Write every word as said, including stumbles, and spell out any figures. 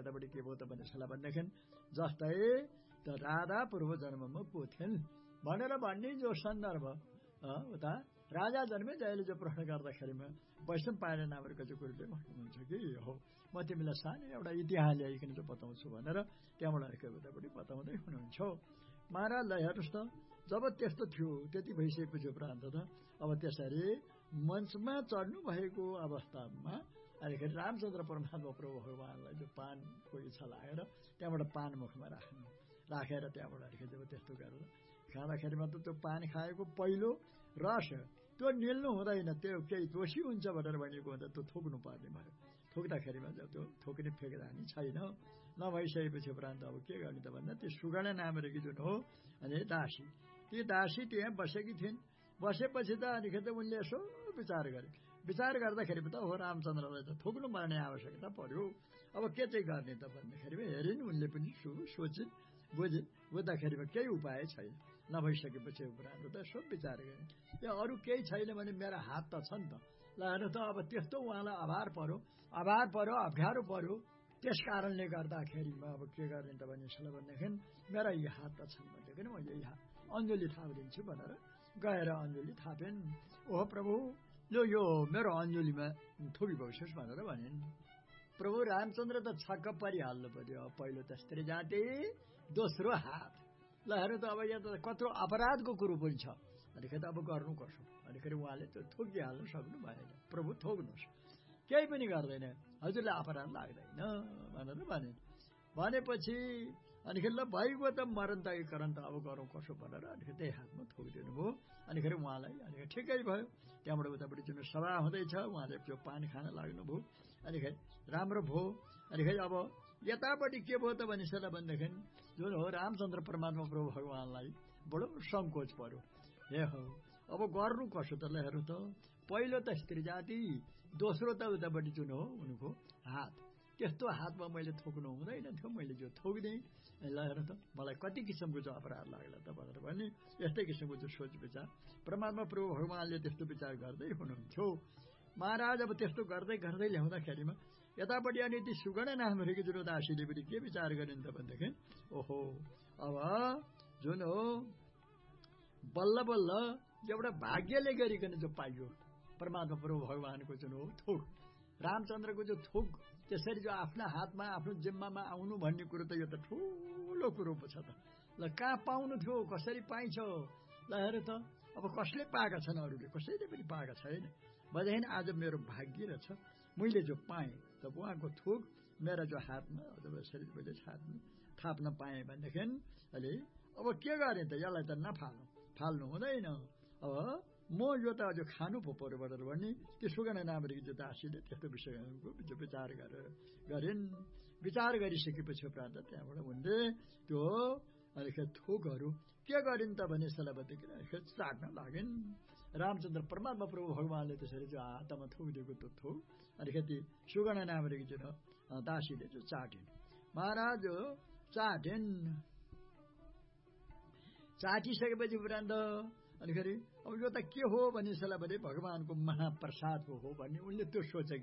यतापट्टि के भयो त भन्ने सल्लाह भनेदेखि जस्तै त राधा पूर्व जन्ममा को थिइन् भनेर भन्ने जो सन्दर्भ उता राजा जन्मे जहिले जो प्रश्न गर्दाखेरिमा वैष्णव पाएन नामको जो गुरुले भन्नुहुन्छ कि हो म तिमीलाई सानो एउटा इतिहास ल्याइकन चाहिँ बताउँछु भनेर त्यहाँबाट कवितापट्टि बताउँदै हुनुहुन्छ। महाराजलाई हेर्नुहोस् त जब त्यस्तो थियो त्यति भइसकेपछि उपरान्त त अब त्यसरी मञ्चमा चढ्नु भएको अवस्थामा अनिखेरि रामचन्द्र परमात्मा प्रभु भगवानलाई जो पानको इच्छा लागेर त्यहाँबाट पान मुखमा राख्नु राखेर त्यहाँबाट अनिखेरि जब त्यस्तो गरेर खाँदाखेरिमा त त्यो पान खाएको पहिलो रस त्यो निल्नु हुँदैन त्यो केही दोषी हुन्छ भनेर भनेको हुँदा त्यो थोक्नु पर्ने भयो थोक्दाखेरिमा जब त्यो थोक्ने फेक्दानी छैन नभइसकेपछि उपरान्त अब के गर्ने त भन्दा त्यो सुगणा नामरेकी जुन हो अनि दासी ती दासी त्यहाँ बसेकी थिइन् बसेपछि त अनिखेरि त उनले यसो विचार गरे विचार गर्दाखेरि त हो रामचन्द्रलाई त थोक्नु पर्ने आवश्यकता पर्यो अब के चाहिँ गर्ने त भन्दाखेरि हेरिन् उनले पनि सोचिन् बुझिन् बुझ्दाखेरिमा केही उपाय छैन नभइसकेपछि उपरान्त त यसो विचार गरे यो अरू केही छैन भने मेरो हात त छ नि त ल हेर्नु त अब त्यस्तो उहाँलाई अभार पर्यो अभार पर्यो अप्ठ्यारो पर्यो त्यस कारणले गर्दाखेरिमा अब के गर्ने त भने यसो भनेदेखि मेरा यी हात त छन् भनेदेखि म यही हात अञ्जुली थापिदिन्छु भनेर गएर अञ्जुली थापिन् ओहो प्रभु यो यो मेरो अञ्जुलीमा थोपिबोसोस् भनेर भनिन्। प्रभु रामचन्द्र त छक्क परिहाल्नु पर्यो पहिलो त स्त्री जाति दोस्रो हात ल हेर्नु त अब यहाँ त कत्रो अपराधको कुरो पनि छ अनिखेरि त अब गर्नु कसो अनिखेरि उहाँले त्यो थोकिहाल्नु सक्नु भएन प्रभु थोक्नुहोस् केही पनि गर्दैन हजुरलाई अपराध लाग्दैन भनेर भने भनेपछि अनिखेरि ल भइगयो त मरण त करण त अब गरौँ कसो भनेर अनिखेरि त्यही हातमा थोकिदिनु भयो अनिखेरि उहाँलाई अनिखेरि ठिकै भयो त्यहाँबाट उतापट्टि जुन सभा हुँदैछ उहाँले त्यो पानी खान लाग्नुभयो अनिखेरि राम्रो भयो अनिखेरि अब यतापट्टि के भयो त भनिसकेर भनेदेखि जुन हो रामचन्द्र परमात्मा प्रभु भगवानलाई बडो सङ्कोच पर्यो हे हो अब गर्नु कसो त ल हेर्नु त पहिलो त स्त्री जाति दोस्रो त उतापट्टि जुन हो उनको हात त्यस्तो हातमा मैले थोक्नु हुँदैन थियो मैले जो थोकिदिएँ ल हेर्नु त मलाई कति किसिमको जो अपराध लाग्ला त भनेर भने यस्तै किसिमको जो सोच विचार परमात्मा प्रभु भगवानले त्यस्तो विचार गर्दै हुनुहुन्थ्यो। महाराज अब त्यस्तो गर्दै गर्दै ल्याउँदाखेरिमा यतापट्टि अनि ती सुगणा नामरेकी जुन दासीले पनि के विचार गरिन् त भनेदेखि ओहो अब जुन हो बल्ल बल्ल एउटा भाग्यले गरिकन जो पाइयो परमात्मा प्रभु भगवानको जुन हो थोक रामचन्द्रको जो थोक त्यसरी जो आफ्ना हातमा आफ्नो जिम्मामा आउनु भन्ने कुरो त यो त ठुलो कुरो पो छ त ल कहाँ पाउनु थियो कसरी पाइन्छ ल हेर त अब कसले पाएका छन् अरूले कसैले पनि पाएका छैन भनेदेखि आज मेरो भाग्य रहेछ मैले जो पाएँ त उहाँको थोक मेरो जो हातमा जब यसरी मैले हातमा थाप्न पाएँ भनेदेखि अहिले अब के गर्ने त यसलाई त नफाल्नु फाल्नु हुँदैन अब म यो त अझ खानु पो पर्यो भनेर भन्ने त्यो सुगणा नामरेकी जो दासीले त्यस्तो विषयको विचार गरेर गरिन् विचार गरिसकेपछि उपरान्त त्यहाँबाट उनले त्यो अनिखेरि थोकहरू के गरिन् त भने सलाबदेखि अनिखेरि चाट्न लागिन् रामचन्द्र परमात्मा प्रभु भगवानले त्यसरी जो हातमा थोकिदिएको त्यो थोक अनिखेरि सुगणा नामरेकी जुन दासीले जो चाटिन् महाराज चाटिन् चाटिसकेपछि उपरान्त अनिखेरि अब यो त के हो भन्ने सल्लाह भने भगवानको महाप्रसाद हो भन्ने उनले त्यो सोचे